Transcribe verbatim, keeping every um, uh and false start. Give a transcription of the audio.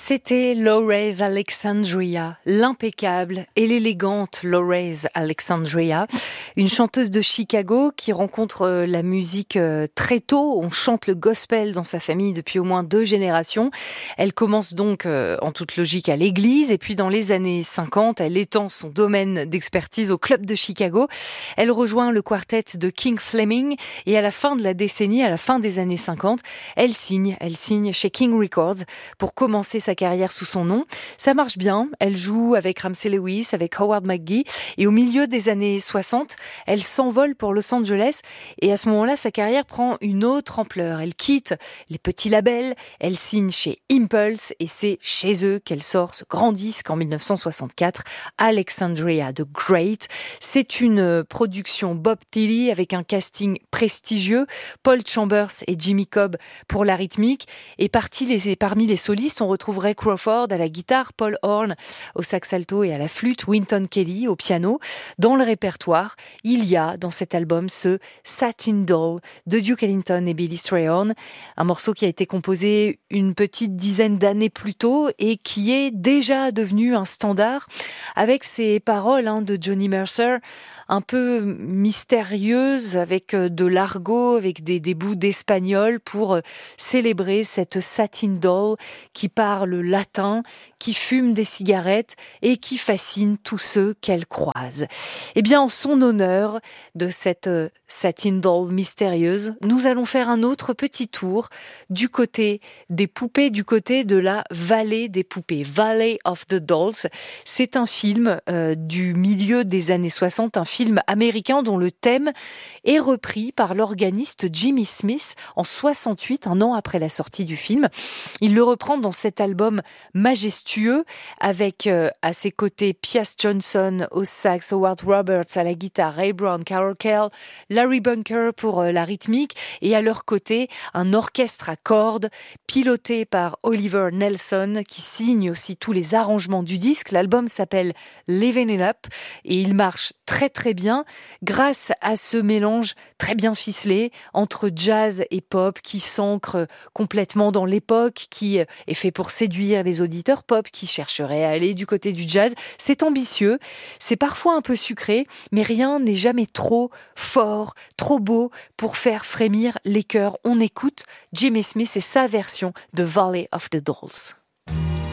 C'était Laurel Alexandria, l'impeccable et l'élégante Laurel Alexandria, une chanteuse de Chicago qui rencontre la musique très tôt. On chante le gospel dans sa famille depuis au moins deux générations. Elle commence donc en toute logique à l'église et puis dans les années cinquante, elle étend son domaine d'expertise au club de Chicago. Elle rejoint le quartet de King Fleming et à la fin de la décennie, à la fin des années cinquante, elle signe, elle signe chez King Records pour commencer sa carrière sous son nom. Ça marche bien, elle joue avec Ramsey Lewis, avec Howard McGhee et au milieu des années soixante, elle s'envole pour Los Angeles et à ce moment-là, sa carrière prend une autre ampleur. Elle quitte les petits labels, elle signe chez Impulse et c'est chez eux qu'elle sort ce grand disque en dix-neuf cent soixante-quatre, Alexandria the Great. C'est une production Bob Tilly avec un casting prestigieux, Paul Chambers et Jimmy Cobb pour la rythmique et parmi les, parmi les solistes, on retrouve Ray Crawford à la guitare, Paul Horn au sax alto et à la flûte, Wynton Kelly au piano. Dans le répertoire, il y a dans cet album ce Satin Doll de Duke Ellington et Billy Strayhorn, un morceau qui a été composé une petite dizaine d'années plus tôt et qui est déjà devenu un standard avec ces paroles hein, de Johnny Mercer, un peu mystérieuse, avec de l'argot, avec des, des bouts d'espagnol pour célébrer cette Satin Doll qui parle latin, qui fume des cigarettes et qui fascine tous ceux qu'elle croise. Eh bien, en son honneur de cette Satin Doll mystérieuse, nous allons faire un autre petit tour du côté des poupées, du côté de la vallée des poupées, Valley of the Dolls. C'est un film euh, du milieu des années soixante, un film américain dont le thème est repris par l'organiste Jimmy Smith en soixante-huit, un an après la sortie du film. Il le reprend dans cet album majestueux avec euh, à ses côtés Piers Johnson au sax, Howard Roberts à la guitare, Ray Brown, Carol Kell, Larry Bunker pour euh, la rythmique et à leur côté un orchestre à cordes piloté par Oliver Nelson qui signe aussi tous les arrangements du disque. L'album s'appelle Living It Up et il marche très très bien grâce à ce mélange très bien ficelé entre jazz et pop qui s'ancre complètement dans l'époque, qui est fait pour séduire les auditeurs pop qui chercheraient à aller du côté du jazz. C'est ambitieux, c'est parfois un peu sucré, mais rien n'est jamais trop fort, trop beau pour faire frémir les cœurs. On écoute Jimmy Smith et sa version de Valley of the Dolls.